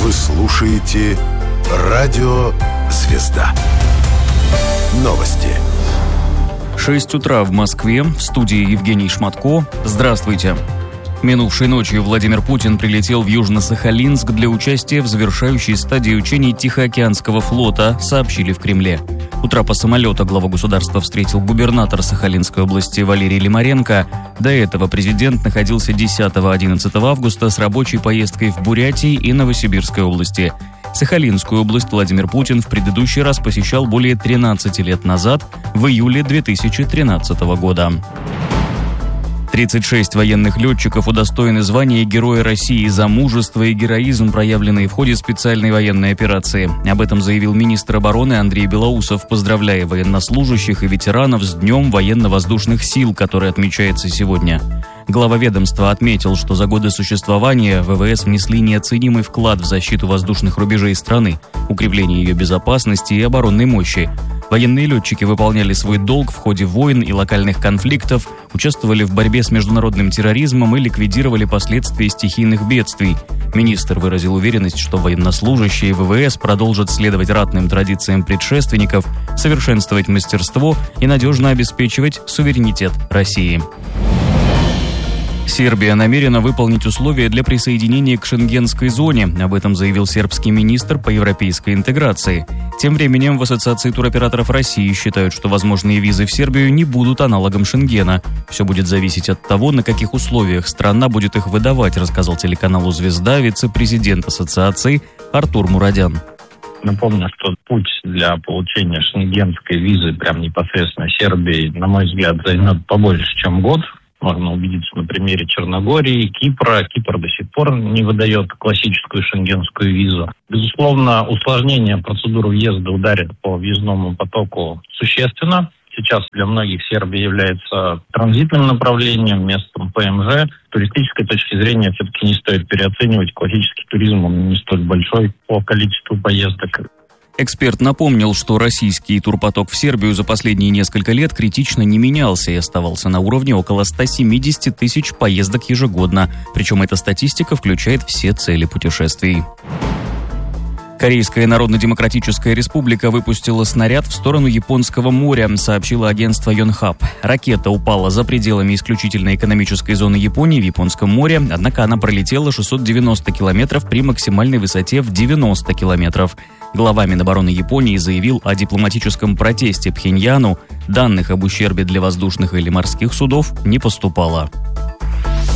Вы слушаете «Радио Звезда». Новости. 6 утра в Москве. В студии Евгений Шматко. Здравствуйте. Минувшей ночью Владимир Путин прилетел в Южно-Сахалинск для участия в завершающей стадии учений Тихоокеанского флота, сообщили в Кремле. У трапа самолета главу государства встретил губернатор Сахалинской области Валерий Лимаренко. До этого президент находился 10-11 августа с рабочей поездкой в Бурятии и Новосибирской области. Сахалинскую область Владимир Путин в предыдущий раз посещал более 13 лет назад, в июле 2013 года. 36 военных летчиков удостоены звания Героя России за мужество и героизм, проявленные в ходе специальной военной операции. Об этом заявил министр обороны Андрей Белоусов, поздравляя военнослужащих и ветеранов с Днем военно-воздушных сил, который отмечается сегодня. Глава ведомства отметил, что за годы существования ВВС внесли неоценимый вклад в защиту воздушных рубежей страны, укрепление ее безопасности и оборонной мощи. Военные летчики выполняли свой долг в ходе войн и локальных конфликтов, участвовали в борьбе с международным терроризмом и ликвидировали последствия стихийных бедствий. Министр выразил уверенность, что военнослужащие ВВС продолжат следовать ратным традициям предшественников, совершенствовать мастерство и надежно обеспечивать суверенитет России. Сербия намерена выполнить условия для присоединения к шенгенской зоне. Об этом заявил сербский министр по европейской интеграции. Тем временем в Ассоциации туроператоров России считают, что возможные визы в Сербию не будут аналогом Шенгена. Все будет зависеть от того, на каких условиях страна будет их выдавать, рассказал телеканалу «Звезда» вице-президент Ассоциации Артур Мурадян. Напомню, что путь для получения шенгенской визы прям непосредственно Сербии, на мой взгляд, займет побольше, чем год. Можно убедиться на примере Черногории, Кипра. Кипр до сих пор не выдает классическую шенгенскую визу. Безусловно, усложнение процедуры въезда ударит по въездному потоку существенно. Сейчас для многих Сербия является транзитным направлением, местом ПМЖ. С туристической точки зрения все-таки не стоит переоценивать. Классический туризм, он не столь большой по количеству поездок. Эксперт напомнил, что российский турпоток в Сербию за последние несколько лет критично не менялся и оставался на уровне около 170 тысяч поездок ежегодно. Причем эта статистика включает все цели путешествий. Корейская Народно-Демократическая Республика выпустила снаряд в сторону Японского моря, сообщило агентство Йонхап. Ракета упала за пределами исключительной экономической зоны Японии в Японском море, однако она пролетела 690 километров при максимальной высоте в 90 километров. Глава Минобороны Японии заявил о дипломатическом протесте Пхеньяну. Данных об ущербе для воздушных или морских судов не поступало.